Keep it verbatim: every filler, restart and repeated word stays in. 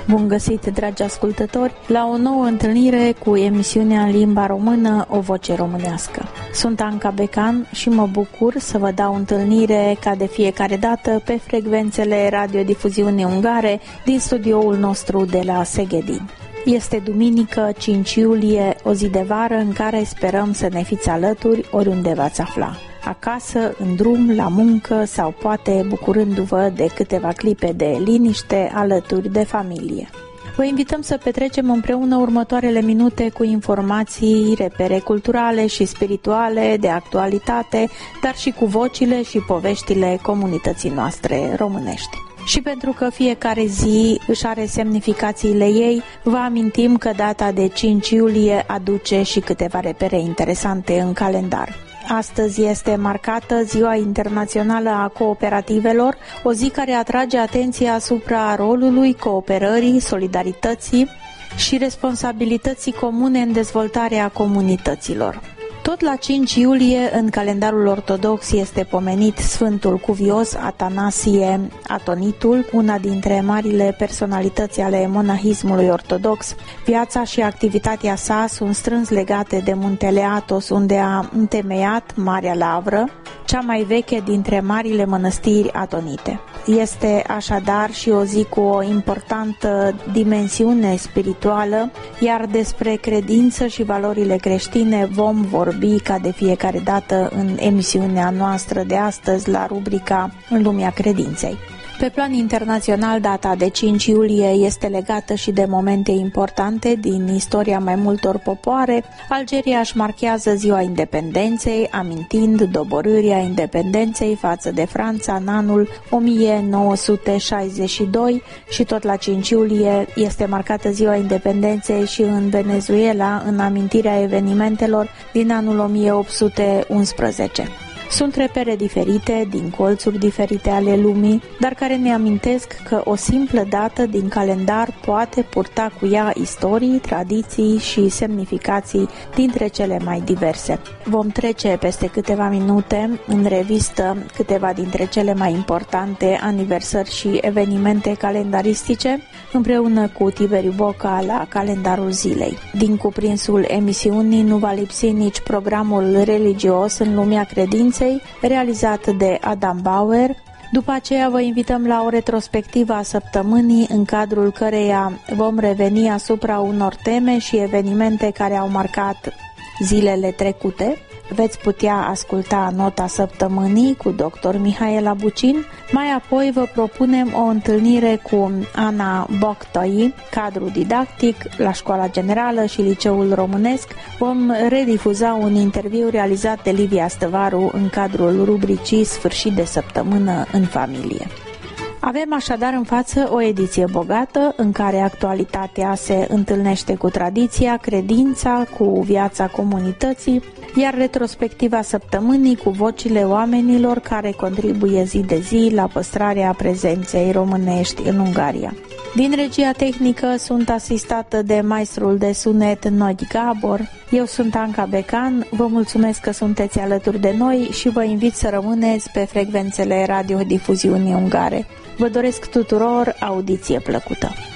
Bun găsit, dragi ascultători, la o nouă întâlnire cu emisiunea în limba română O Voce Românească. Sunt Anca Becan și mă bucur să vă dau întâlnire ca de fiecare dată pe frecvențele radiodifuziunii ungare din studioul nostru de la Szegedi. Este duminică cinci iulie, o zi de vară în care sperăm să ne fiți alături oriunde v-ați afla. Acasă, în drum, la muncă sau poate bucurându-vă de câteva clipe de liniște alături de familie. Vă invităm să petrecem împreună următoarele minute cu informații, repere culturale și spirituale de actualitate, dar și cu vocile și poveștile comunității noastre românești. Și pentru că fiecare zi își are semnificațiile ei, vă amintim că data de cinci iulie aduce și câteva repere interesante în calendar. Astăzi este marcată Ziua Internațională a Cooperativelor, o zi care atrage atenția asupra rolului cooperării, solidarității și responsabilității comune în dezvoltarea comunităților. Tot la cinci iulie, în calendarul ortodox, este pomenit Sfântul Cuvios Atanasie Atonitul, una dintre marile personalități ale monahismului ortodox. Viața și activitatea sa sunt strâns legate de muntele Athos, unde a întemeiat Marea Lavră, cea mai veche dintre marile mănăstiri atonite. Este așadar și o zi cu o importantă dimensiune spirituală, iar despre credință și valorile creștine vom vorbi ca de fiecare dată în emisiunea noastră de astăzi la rubrica În lumea credinței. Pe plan internațional, data de cinci iulie este legată și de momente importante din istoria mai multor popoare. Algeria își marchează ziua independenței, amintind doborârea independenței față de Franța în anul o mie nouă sute șaizeci și doi și tot la cinci iulie este marcată ziua independenței și în Venezuela, în amintirea evenimentelor din anul o mie opt sute unsprezece. Sunt repere diferite, din colțuri diferite ale lumii, dar care ne amintesc că o simplă dată din calendar poate purta cu ea istorii, tradiții și semnificații dintre cele mai diverse. Vom trece peste câteva minute în revistă câteva dintre cele mai importante aniversări și evenimente calendaristice, împreună cu Tiberiu Boca la calendarul zilei. Din cuprinsul emisiunii nu va lipsi nici programul religios În lumea credinței, realizat de Adam Bauer. După aceea vă invităm la o retrospectivă a săptămânii, în cadrul căreia vom reveni asupra unor teme și evenimente care au marcat zilele trecute. Veți putea asculta nota săptămânii cu doctor Mihaela Bucin. Mai apoi vă propunem o întâlnire cu Ana Boctoi, cadru didactic la Școala Generală și Liceul Românesc. Vom redifuza un interviu realizat de Livia Stăvaru în cadrul rubricii Sfârșit de săptămână în familie. Avem așadar în față o ediție bogată în care actualitatea se întâlnește cu tradiția, credința, cu viața comunității, iar retrospectiva săptămânii cu vocile oamenilor care contribuie zi de zi la păstrarea prezenței românești în Ungaria. Din regia tehnică sunt asistată de maestrul de sunet Nagy Gabor. Eu sunt Anca Becan, vă mulțumesc că sunteți alături de noi și vă invit să rămâneți pe frecvențele radiodifuziunii ungare. Vă doresc tuturor audiție plăcută!